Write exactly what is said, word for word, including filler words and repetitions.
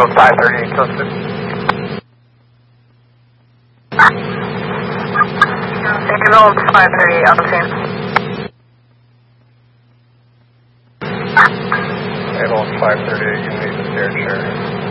Eagle five thirty-eight posted. Eagle five thirty-eight, altitude. Eagle five thirty-eight, you need the steer chair.